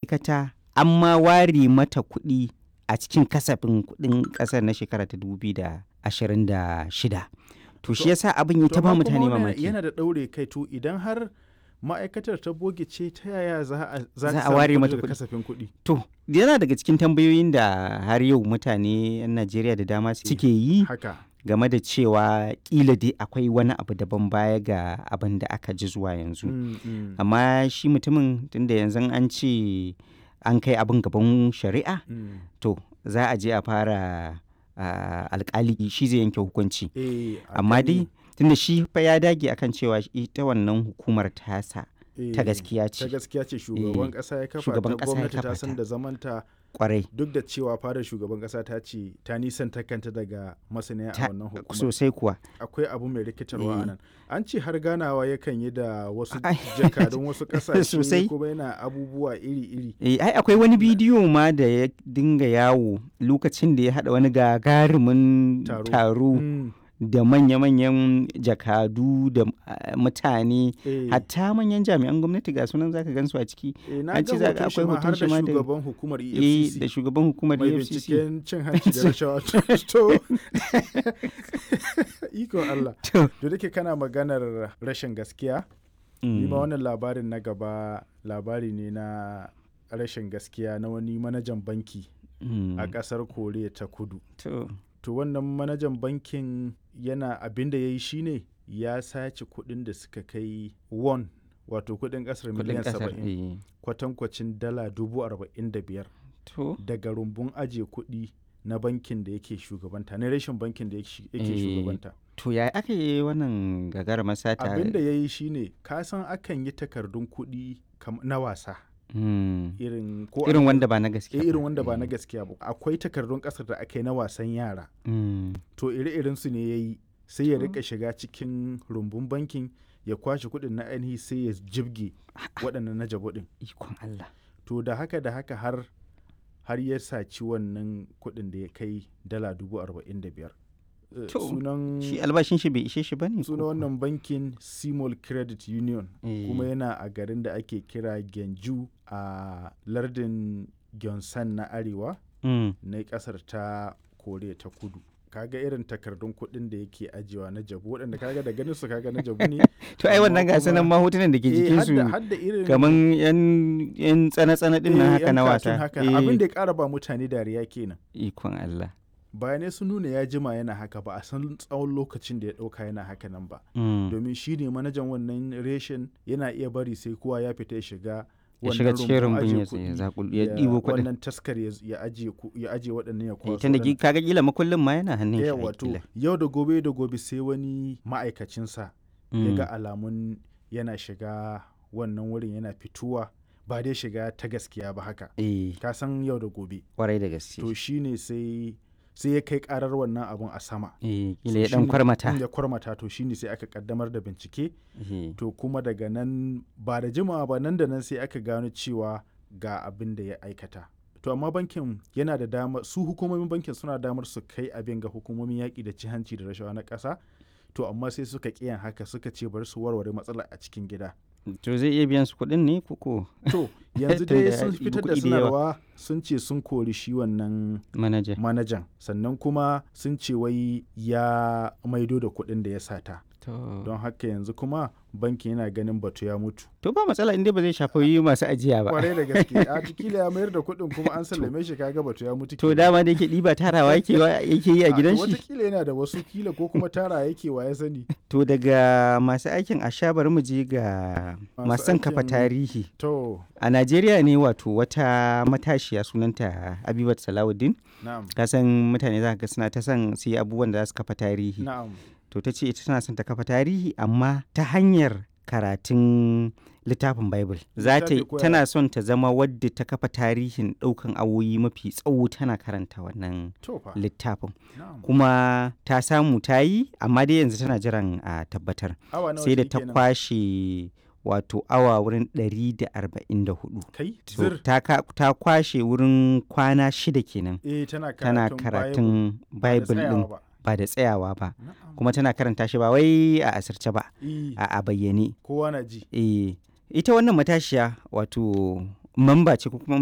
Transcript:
ma'aikata an ma ware mata kuɗi a cikin kasafin kuɗin ƙasar na shekara ta 2026. To shi yasa abin ya ta ba mutane mamaki. Yana da ɗaure kai, to idan har ma'aikatar ta boge ce, ta yaya za a ware mata kuɗi kasafin kuɗi? To yana daga cikin tambayoyin da har yau mutane 'yan Najeriya da dama suke yi game da cewa kila dai akwai wani abu daban baya ga abin da aka ji zuwa yanzu. Amma shi mutumin tunda yanzu an ce an kai abin gaban shari'a, to za a je a fara alkali shi zai yanke hukunci. Amma dai tunda shi fa ya dage akan cewa ita wannan hukumar tasa ta gaskiya ce. Ta gaskiya ce, shugaban ƙasa ya kafa ta, gwamnati ta san da zamanta. Kwarai. Duk da cewa fadar shugaban ƙasa ta ce ta nisanta kanta daga masaniya a wannan hukumar. Sosai kuwa. Akwai abu mai rikitarwa a nan. An ce har ganawa yakan yi da wasu jakadun wasu ƙasashe kuma yana abubuwa iri-iri. Ai akwai wani bidiyo ma da ya dinga yawo lokacin da ya haɗa wani gagarumin taro. Da manya-manyan jakadu da mutane, hatta manyan jami'an gwamnati ga sunan zaka gansu a ciki. An ce akwai hoton shi ma da shugaban hukumar EFCC. Da shugaban hukumar EFCC. Mai binciken cin hanci da rashawa. To iko Allah. To dake kana maganar rashin gaskiya. Ni ma wannan labarin na gaba labari ne na rashin gaskiya na wani manajan banki a ƙasar Koriya ta Kudu. To wannan manajan bankin yana abin da ya yi shi ne ya sace kuɗin da suka kai won, wato kuɗin ƙasar miliyan 70, kwatankwacin dala 45,000 daga rumbun ajiye kuɗi na bankin da yake shugabanta, na rashin bankin da yake shugabanta. To ya aka yi wannan gagarumar sata? Abin da ya yi shi ne, ka san akan yi takardun kuɗi na wasa. Irin wanda ba na gaskiya. Irin wanda ba na gaskiya ba. Akwai takardun kasar da aka yi na wasan yara. To iri-irin su ne ya yi, sai ya rika shiga cikin rumbun bankin ya kwashe kuɗin na ainihi sai ya jibge waɗannan na jabo ɗin. Ikon Allah. To da haka har ya saci wannan kuɗin da ya kai dala 45,000. Shi albashin shi bai ishe shi ba ne? Sunan wannan bankin Simol Credit Union, kuma yana a garin da ake kira Gyeongju a lardin Gyeongsan na arewa na kasar ta Koriya ta Kudu. Kaga irin takardun kuɗin da yake ajiyewa na jabu, waɗanda kaga da ganin su kaga na jabu ne. To ai wannan gasa nan mahotunan da ke jikin su kaman yan tsana-tsana din nan haka na wasa. Abin da ya ƙara ba mutane dariya kenan. Ikon Allah. Bayanai sun nuna ya jima yana haka, ba a san tsawon lokacin da ya ɗauka yana haka nan ba. Domin shi ne manajan wannan reshen, yana iya bari sai kowa ya fita ya shiga cikin rumbun ya ɗibo kuɗin. Wannan taskar ya ajiye waɗannan ya kwaso. Tunda kaga kila makullin ma yana hannun shi. Wato yau da gobe sai wani ma'aikacinsa ya ga alamun yana shiga wannan wurin, yana fituwa, ba dai shiga ta gaskiya ba haka. Ka san yau da gobe. Kwarai da gaske. To shine sai ya kai karar wannan abun a sama. Kila ya dan kwarmata. Ya kwarmata, to shine sai aka kaddamar da bincike. To kuma daga nan ba da jimawa ba, nan da nan sai aka gano cewa ga abin da ya aikata. To amma bankin yana da dama, su hukumomin bankin suna damar su kai abin ga hukumomin yaƙi da cin hanci da rashawa na ƙasa. To amma sai suka ƙiyan haka, suka ce bari su warware matsalar a cikin gida. To zai iya biyan su kuɗin ne koko? To yanzu dai sun fitar da sanarwa, sun ce sun kori shi wannan manajan, sannan kuma sun ce wai ya maido da kuɗin da ya sata. Don haka yanzu kuma bankin yana ganin batu ya mutu. To ba matsala inda ba zai shafi masu ajiya ba. Kwarai da gaske. A kila ya mayar da kuɗin kuma an sallame shi, kaga batu ya mutu. To dama da yake ɗiba tarawa yake yi a gidan shi. Wataƙila yana da wasu, kila ko kuma tara yake, wa ya sani. To daga masu aikin asha bari mu je ga masu son kafa tarihi. To a Najeriya ne, wato wata matashiya sunanta Habibat Salawuddin. Ka san mutane za ka ga suna ta son su yi abubuwan da za su kafa tarihi. To ta ce ita tana son ta kafa tarihi amma ta hanyar karatun littafin Bible. Tana son ta zama wadda ta kafa tarihin ɗaukan awoyi mafi tsawo tana karanta wannan littafin. Kuma ta samu ta yi, amma dai yanzu tana jiran a tabbatar. Sai da ta kwashe wato awa wurin 144. Ta kwashe wurin kwana 6 kenan. Tana karatun Bible ɗin. Ba da tsayawa ba, kuma tana karanta shi ba wai a asirce ba, a bayyane. Kowa na ji. Ita wannan matashiya wato mamba ce ko kuma